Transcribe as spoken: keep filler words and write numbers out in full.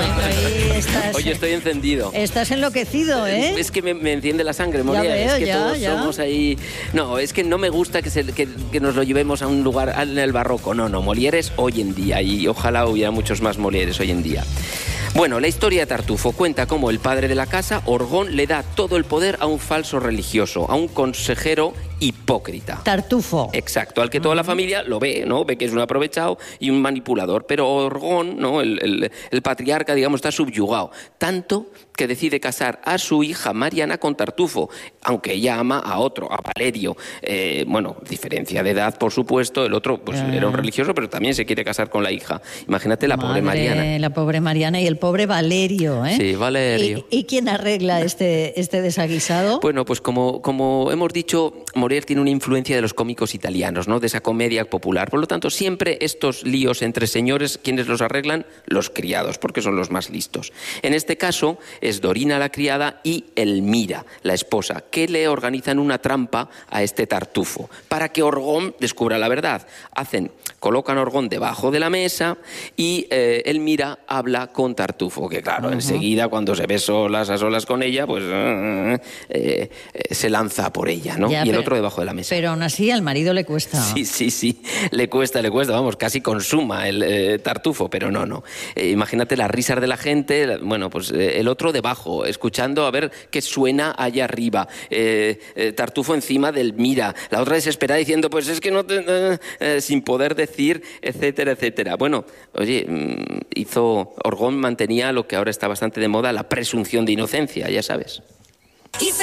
Ahí estás, Oye, estoy encendido. Estás enloquecido, ¿eh? Es que me, me enciende la sangre, Molière. Ya veo, es que ya, todos ya. somos ahí... No, es que no me gusta que, se, que, que nos lo llevemos a un lugar en el barroco. No, no, Molière es hoy en día y ojalá hubiera muchos más Molières hoy en día. Bueno, la historia de Tartufo cuenta cómo el padre de la casa, Orgón, le da todo el poder a un falso religioso, a un consejero hipócrita. Tartufo. Exacto, al que toda la familia lo ve, ¿no? Ve que es un aprovechado y un manipulador. Pero Orgón, ¿no? El, el, el patriarca, digamos, está subyugado. Tanto que decide casar a su hija Mariana con Tartufo, aunque ella ama a otro, a Valerio. Eh, bueno, diferencia de edad, por supuesto. El otro, pues, Ah. era un religioso, pero también se quiere casar con la hija. Imagínate la Madre, pobre Mariana. La pobre Mariana y el pobre Valerio, ¿eh? Sí, Valerio. ¿Y, y quién arregla este, este desaguisado? Bueno, pues como, como hemos dicho, Molière tiene una influencia de los cómicos italianos, ¿no? De esa comedia popular. Por lo tanto, siempre estos líos entre señores, ¿quiénes los arreglan? Los criados, porque son los más listos. En este caso, es Dorina la criada y Elmira, la esposa, que le organizan una trampa a este Tartufo para que Orgón descubra la verdad. Hacen, colocan a Orgón debajo de la mesa y eh, Elmira habla con Tartufo, que claro, uh-huh. enseguida cuando se ve solas a solas con ella, pues uh, eh, eh, se lanza por ella, ¿no? Ya, y el pero, otro debajo de la mesa. Pero aún así al marido le cuesta. Sí, sí, sí, le cuesta, le cuesta, vamos, casi consuma el eh, Tartufo, pero no, no. Eh, imagínate las risas de la gente, la, bueno, pues eh, el otro debajo, escuchando a ver qué suena allá arriba, eh, eh, Tartufo encima del Mira, la otra desesperada diciendo, pues es que no te... Eh, eh, sin poder decir, etcétera, etcétera. Bueno, oye, hizo, Orgón mantenía lo que ahora está bastante de moda, la presunción de inocencia, ya sabes.